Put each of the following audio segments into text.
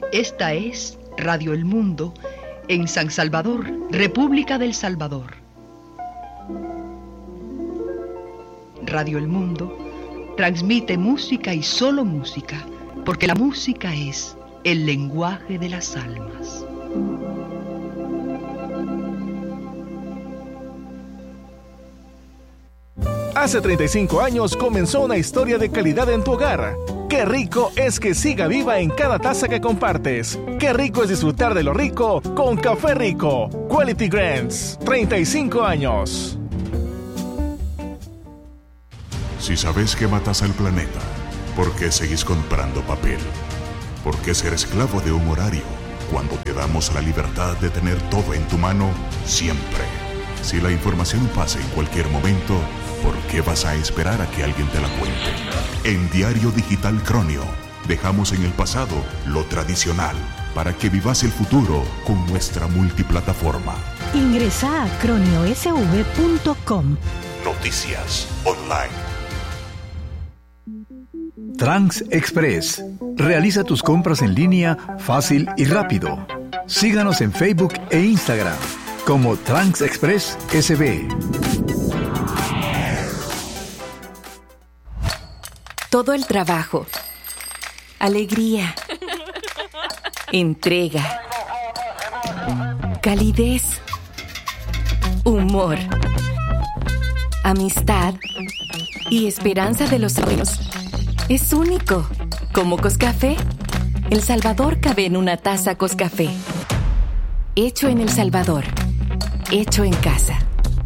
Esta es Radio El Mundo en San Salvador, República del Salvador. Radio El Mundo transmite música y solo música, porque la música es el lenguaje de las almas. Hace 35 años comenzó una historia de calidad en tu hogar. Qué rico es que siga viva en cada taza que compartes. Qué rico es disfrutar de lo rico con Café Rico. Quality Grants, 35 años. Si sabes que matas al planeta, ¿por qué seguís comprando papel? ¿Por qué ser esclavo de un horario cuando te damos la libertad de tener todo en tu mano siempre? Si la información pasa en cualquier momento, ¿por qué vas a esperar a que alguien te la cuente? En Diario Digital Cronio, dejamos en el pasado lo tradicional para que vivas el futuro con nuestra multiplataforma. Ingresa a croniosv.com. Noticias online. Trans Express. Realiza tus compras en línea fácil y rápido. Síganos en Facebook e Instagram como Trans Express SB. Todo el trabajo, alegría, entrega, calidez, humor, amistad y esperanza de los sueños. Es único. Como Coscafé, El Salvador cabe en una taza Coscafé. Hecho en El Salvador. Hecho en casa.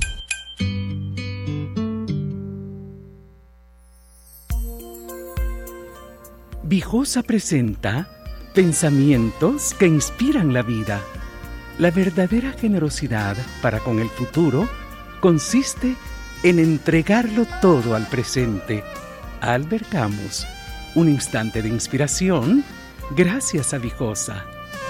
Vijosa presenta pensamientos que inspiran la vida. La verdadera generosidad para con el futuro consiste en entregarlo todo al presente. Albert Camus, un instante de inspiración gracias a Vijosa.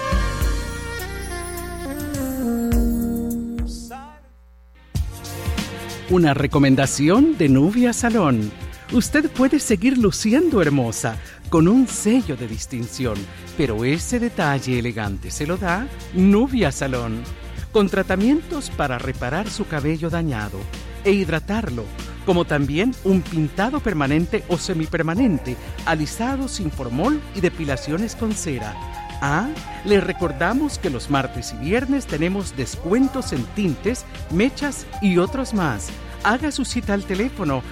Una recomendación de Nubia Salón. Usted puede seguir luciendo hermosa con un sello de distinción, pero ese detalle elegante se lo da Nubia Salón, con tratamientos para reparar su cabello dañado e hidratarlo, como también un pintado permanente o semipermanente, alisado sin formol y depilaciones con cera. Le recordamos que los martes y viernes tenemos descuentos en tintes, mechas y otros más. Haga su cita al teléfono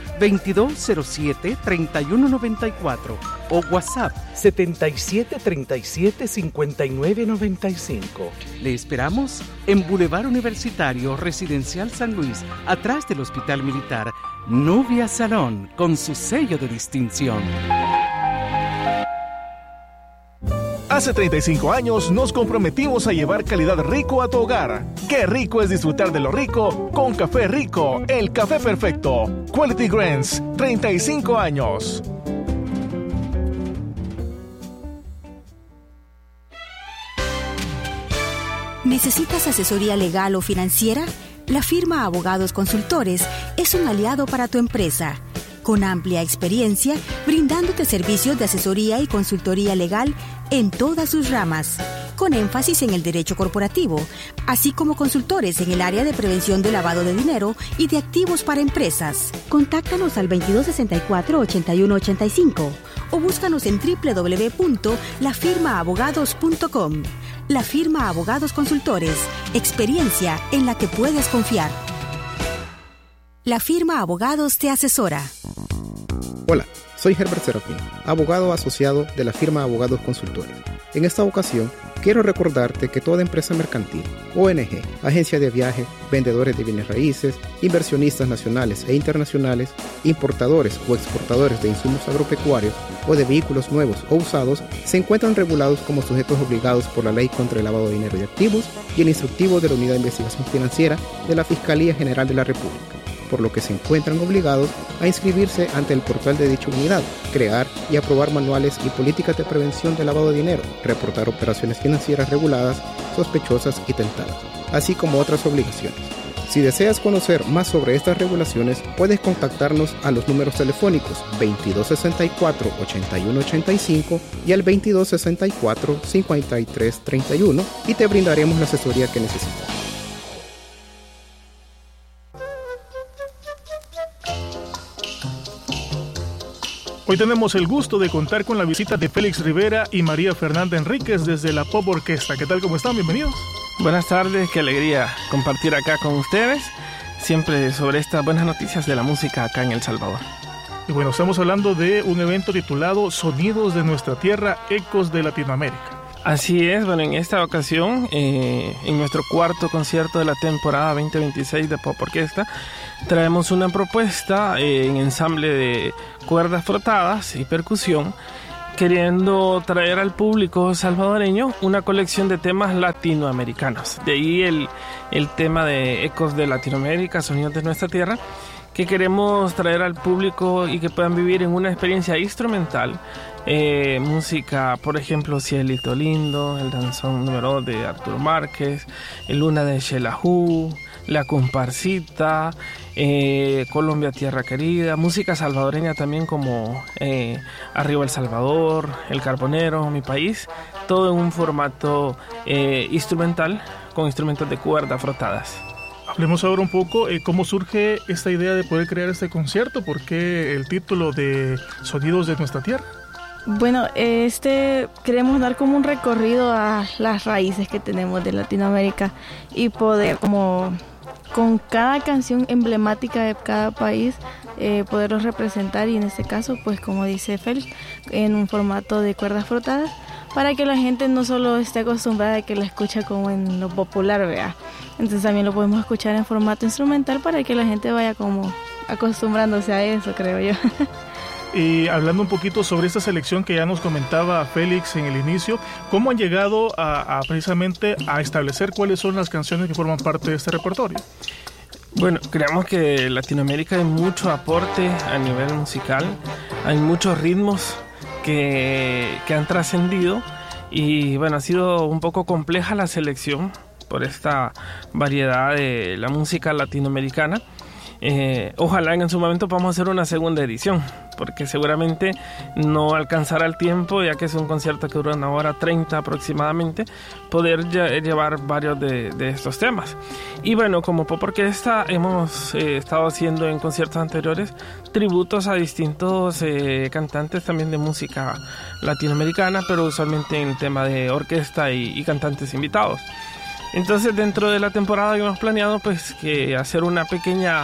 2207-3194 o WhatsApp 7737-5995. Le esperamos en Boulevard Universitario Residencial San Luis, atrás del Hospital Militar. Nubia Salón, con su sello de distinción. Hace 35 años nos comprometimos a llevar calidad rico a tu hogar. Qué rico es disfrutar de lo rico con Café Rico, el café perfecto. Quality Grants, 35 años. ¿Necesitas asesoría legal o financiera? La firma Abogados Consultores es un aliado para tu empresa. Con amplia experiencia, brindándote servicios de asesoría y consultoría legal en todas sus ramas, con énfasis en el derecho corporativo, así como consultores en el área de prevención de lavado de dinero y de activos para empresas. Contáctanos al 2264-8185 o búscanos en www.lafirmaabogados.com. La firma Abogados Consultores, experiencia en la que puedes confiar. La firma Abogados te asesora. Hola, soy Herbert Serafín, abogado asociado de la firma Abogados Consultores. En esta ocasión, quiero recordarte que toda empresa mercantil, ONG, agencia de viaje, vendedores de bienes raíces, inversionistas nacionales e internacionales, importadores o exportadores de insumos agropecuarios o de vehículos nuevos o usados, se encuentran regulados como sujetos obligados por la Ley contra el Lavado de Dinero y Activos y el instructivo de la Unidad de Investigación Financiera de la Fiscalía General de la República, por lo que se encuentran obligados a inscribirse ante el portal de dicha unidad, crear y aprobar manuales y políticas de prevención de lavado de dinero, reportar operaciones financieras reguladas, sospechosas y tentadas, así como otras obligaciones. Si deseas conocer más sobre estas regulaciones, puedes contactarnos a los números telefónicos 2264-8185 y al 2264-5331 y te brindaremos la asesoría que necesitas. Hoy tenemos el gusto de contar con la visita de Félix Rivera y María Fernanda Enríquez desde la Pop Orquesta. ¿Qué tal? ¿Cómo están? Bienvenidos. Buenas tardes, qué alegría compartir acá con ustedes, siempre sobre estas buenas noticias de la música acá en El Salvador. Y bueno, estamos hablando de un evento titulado Sonidos de Nuestra Tierra, Ecos de Latinoamérica. Así es, bueno, en esta ocasión, en nuestro cuarto concierto de la temporada 2026 de Pop Orquesta, traemos una propuesta en ensamble de cuerdas frotadas y percusión, queriendo traer al público salvadoreño una colección de temas latinoamericanos. De ahí el tema de Ecos de Latinoamérica, Sonidos de Nuestra Tierra, que queremos traer al público y que puedan vivir en una experiencia instrumental. Música, por ejemplo, Cielito Lindo, el danzón número 2 de Arturo Márquez, el Luna de Xelajú, La Comparsita, Colombia Tierra Querida, música salvadoreña también como Arriba El Salvador, El Carbonero, Mi País, todo en un formato instrumental con instrumentos de cuerda frotadas. Hablemos ahora un poco cómo surge esta idea de poder crear este concierto, por qué el título de Sonidos de Nuestra Tierra. Bueno, queremos dar como un recorrido a las raíces que tenemos de Latinoamérica y poder como con cada canción emblemática de cada país poderlos representar, y en este caso, pues como dice Félix, en un formato de cuerdas frotadas, para que la gente no solo esté acostumbrada a que la escucha como en lo popular, ¿vea? Entonces también lo podemos escuchar en formato instrumental para que la gente vaya como acostumbrándose a eso, creo yo. Y hablando un poquito sobre esta selección que ya nos comentaba Félix en el inicio, ¿cómo han llegado a precisamente a establecer cuáles son las canciones que forman parte de este repertorio? Bueno, creemos que en Latinoamérica hay mucho aporte a nivel musical, hay muchos ritmos que han trascendido, y bueno, ha sido un poco compleja la selección por esta variedad de la música latinoamericana. Ojalá en su momento podamos hacer una segunda edición, porque seguramente no alcanzará el tiempo, ya que es un concierto que dura 1:30 aproximadamente, poder llevar varios de estos temas. Y bueno, como Pop Orquesta hemos estado haciendo en conciertos anteriores tributos a distintos cantantes también de música latinoamericana, pero usualmente en el tema de orquesta y cantantes invitados. Entonces, dentro de la temporada hemos planeado pues que hacer una pequeña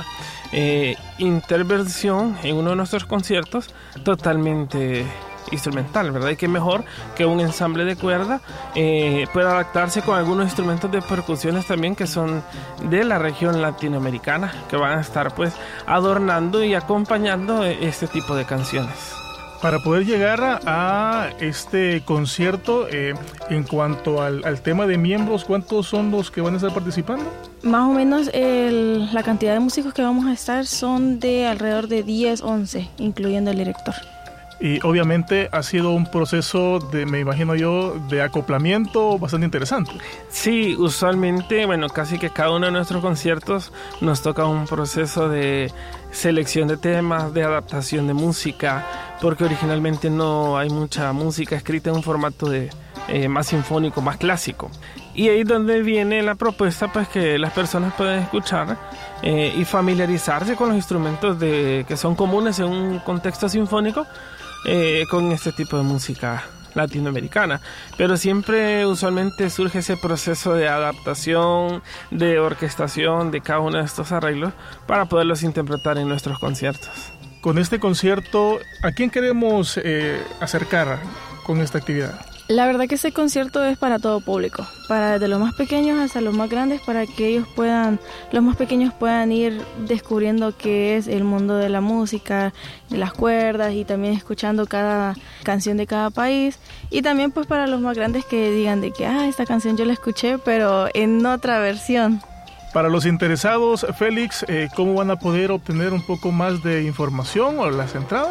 intervención en uno de nuestros conciertos totalmente instrumental, ¿verdad? Y qué mejor que un ensamble de cuerda pueda adaptarse con algunos instrumentos de percusiones también que son de la región latinoamericana, que van a estar pues adornando y acompañando este tipo de canciones. Para poder llegar a este concierto, en cuanto al tema de miembros, ¿cuántos son los que van a estar participando? Más o menos la cantidad de músicos que vamos a estar son de alrededor de 10, 11, incluyendo el director. Y obviamente ha sido un proceso me imagino yo, de acoplamiento bastante interesante. Sí, usualmente, bueno, casi que cada uno de nuestros conciertos nos toca un proceso de selección de temas, de adaptación de música, porque originalmente no hay mucha música escrita en un formato más sinfónico, más clásico. Y ahí es donde viene la propuesta, pues que las personas pueden escuchar y familiarizarse con los instrumentos que son comunes en un contexto sinfónico, con este tipo de música latinoamericana, pero siempre usualmente surge ese proceso de adaptación, de orquestación de cada uno de estos arreglos para poderlos interpretar en nuestros conciertos. Con este concierto, ¿a quién queremos acercar con esta actividad? La verdad que este concierto es para todo público, para desde los más pequeños hasta los más grandes, para que los más pequeños puedan ir descubriendo qué es el mundo de la música, de las cuerdas, y también escuchando cada canción de cada país, y también pues para los más grandes que digan de que esta canción yo la escuché pero en otra versión. Para los interesados, Félix, ¿cómo van a poder obtener un poco más de información o las entradas?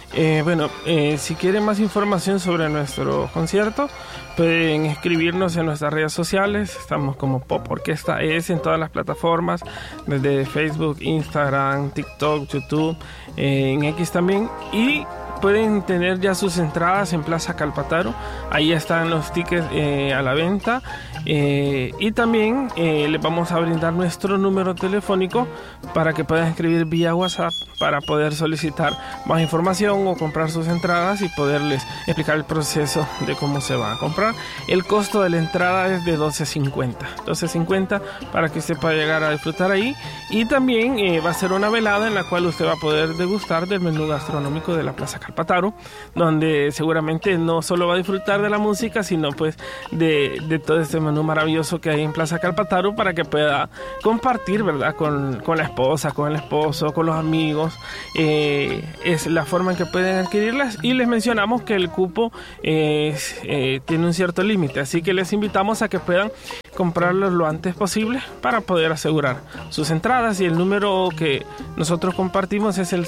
Si quieren más información sobre nuestro concierto, pueden escribirnos en nuestras redes sociales. Estamos como Pop Orquesta ES en todas las plataformas, desde Facebook, Instagram, TikTok, YouTube, en X también. Y pueden tener ya sus entradas en Plaza Calpataro. Ahí están los tickets a la venta. Y también les vamos a brindar nuestro número telefónico para que puedan escribir vía WhatsApp para poder solicitar más información o comprar sus entradas y poderles explicar el proceso de cómo se va a comprar. El costo de la entrada es de $12.50 para que usted pueda llegar a disfrutar ahí. Y también va a ser una velada en la cual usted va a poder degustar del menú gastronómico de la Plaza Calpataro, donde seguramente no solo va a disfrutar de la música, sino pues de todo este menú maravilloso que hay en Plaza Calpataro, para que pueda compartir, ¿verdad?, con la esposa, con el esposo, con los amigos. Es la forma en que pueden adquirirlas, y les mencionamos que el cupo tiene un cierto límite, así que les invitamos a que puedan comprarlos lo antes posible para poder asegurar sus entradas. Y el número que nosotros compartimos es el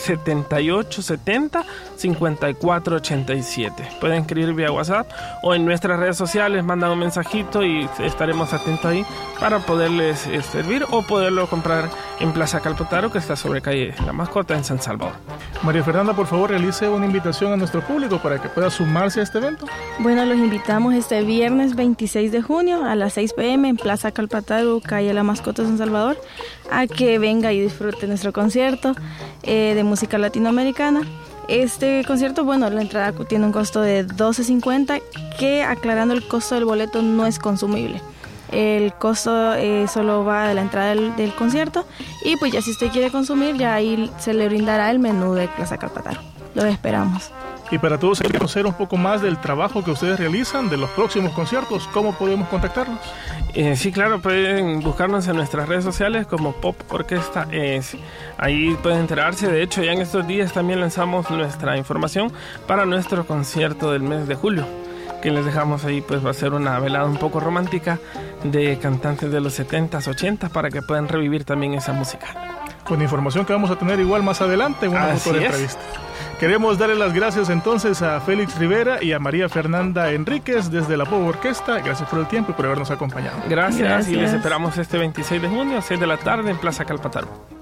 7870-5487. Pueden escribir vía WhatsApp o en nuestras redes sociales, mandan un mensajito y estaremos atentos ahí para poderles servir, o poderlo comprar en Plaza Calpataro, que está sobre calle La Mascota en San Salvador. María Fernanda, por favor, realice una invitación a nuestro público para que pueda sumarse a este evento. Bueno, los invitamos este viernes 26 de junio a las 6 p.m. en Plaza Calpataro, calle La Mascota, San Salvador, a que venga y disfrute nuestro concierto de música latinoamericana. Este concierto, bueno, la entrada tiene un costo de $12.50, que, aclarando, el costo del boleto no es consumible. El costo solo va de la entrada del concierto, y pues ya si usted quiere consumir, ya ahí se le brindará el menú de Plaza Calpataro. Los esperamos. Y para todos que quieren conocer un poco más del trabajo que ustedes realizan, de los próximos conciertos, ¿cómo podemos contactarlos? Sí, claro, pueden buscarnos en nuestras redes sociales como Pop Orquesta ES. Ahí pueden enterarse. De hecho, ya en estos días también lanzamos nuestra información para nuestro concierto del mes de julio, que les dejamos ahí. Pues va a ser una velada un poco romántica de cantantes de los 70s, 80s, para que puedan revivir también esa música. Con información que vamos a tener igual más adelante en una futura entrevista. Queremos darle las gracias entonces a Félix Rivera y a María Fernanda Enríquez desde la Pop Orquesta. Gracias por el tiempo y por habernos acompañado. Gracias. Y les esperamos este 26 de junio a 6 de la tarde en Plaza Calpataro.